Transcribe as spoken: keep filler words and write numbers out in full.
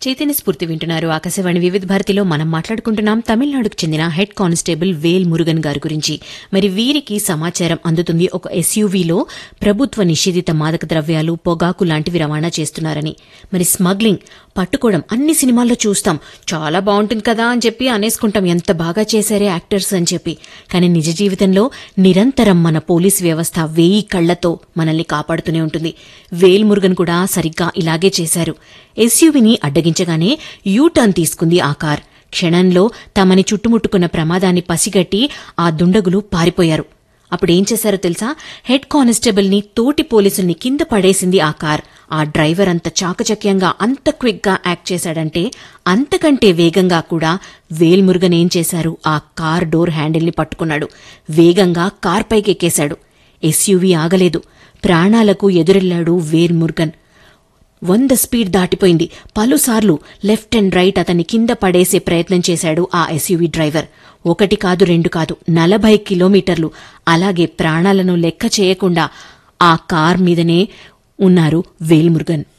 చైతన్య స్ఫూర్తి వింటున్నారు. ఆకాశవాణి వివిధ భారతిలో మనం మాట్లాడుకుంటున్నాం తమిళనాడుకు చెందిన హెడ్ కానిస్టేబుల్ వేల్ మురుగన్ గారి గురించి. మరి వీరికి సమాచారం అందుతుంది ఒక ఎస్యూవీలో ప్రభుత్వ నిషేధిత మాదక ద్రవ్యాలు, పొగాకు లాంటివి రవాణా చేస్తున్నారని. మరి స్మగ్లింగ్ పట్టుకోవడం అన్ని సినిమాల్లో చూస్తాం, చాలా బాగుంటుంది కదా అని చెప్పి అనేసుకుంటాం, ఎంత బాగా చేశారే యాక్టర్స్ అని చెప్పి. కానీ నిజ జీవితంలో నిరంతరం మన పోలీస్ వ్యవస్థ వేయి కళ్లతో మనల్ని కాపాడుతూనే ఉంటుంది. వేల్ మురుగన్ కూడా సరిగ్గా ఇలాగే చేశారు. ఎస్యూవీని అడ్డగించగానే యూటర్న్ తీసుకుంది ఆ కార్. క్షణంలో తమని చుట్టుముట్టుకున్న ప్రమాదాన్ని పసిగట్టి ఆ దుండగులు పారిపోయారు. అప్పుడేం చేశారో తెలుసా? హెడ్ కానిస్టేబుల్ ని, తోటి పోలీసుల్ని కింద పడేసింది ఆ కార్. ఆ డ్రైవర్ అంత చాకచక్యంగా, అంత క్విక్ గా యాక్ట్ చేశాడంటే అంతకంటే వేగంగా కూడా వేల్ మురుగన్ ఏం చేశారు? ఆ కార్ డోర్ హ్యాండిల్ ని పట్టుకున్నాడు. వేగంగా కార్ పైకెక్కేశాడు. ఎస్యూవీ ఆగలేదు. ప్రాణాలకు ఎదురెళ్లాడు వేల్ మురుగన్. వంద స్పీడ్ దాటిపోయింది. పలుసార్లు లెఫ్ట్ అండ్ రైట్ అతన్ని కింద పడేసే ప్రయత్నం చేశాడు ఆ ఎస్యూవీ డ్రైవర్. ఒకటి కాదు, రెండు కాదు, నలభై కిలోమీటర్లు అలాగే ప్రాణాలను లెక్క చేయకుండా ఆ కార్ మీదనే ఉన్నారు వేల్ మురుగన్.